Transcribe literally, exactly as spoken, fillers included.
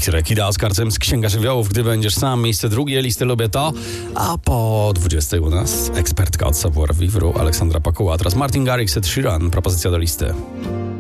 Elixir Kida Oskarcem z Księga Żywiołów. Gdy będziesz sam, miejsce drugie, listy lubię to. A po dwudziestej u nas ekspertka od Savoir Vivre Aleksandra Pakuła. Teraz Martin Garrix, Ed Sheeran, propozycja do listy.